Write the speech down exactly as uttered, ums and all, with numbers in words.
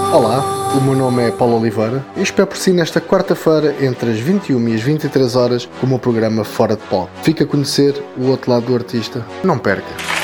Olá, o meu nome é Paulo Oliveira e espero por si nesta quarta-feira entre as vinte e uma e as vinte e três horas com o meu programa Fora de Palco. Fica a conhecer o outro lado do artista. Não perca!